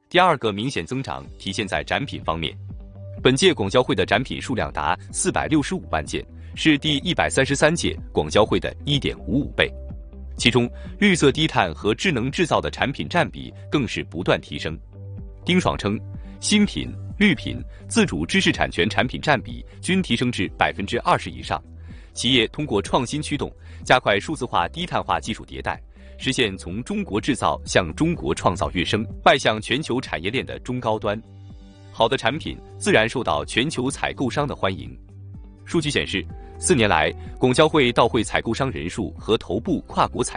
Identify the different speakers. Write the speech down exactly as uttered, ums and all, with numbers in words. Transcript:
Speaker 1: 第二个明显增长体现在展品方面，本届广交会的展品数量达四百六十五万件，是第一百三十三届广交会的 一点五五倍。其中，绿色低碳和智能制造的产品占比更是不断提升。丁爽称，新品、绿品、自主知识产权产品占比均提升至百分之二十以上。企业通过创新驱动，加快数字化、低碳化技术迭代，实现从中国制造向中国创造跃升，迈向全球产业链的中高端。好的产品自然受到全球采购商的欢迎。数据显示，四年来，广交会到会采购商人数和头部跨国采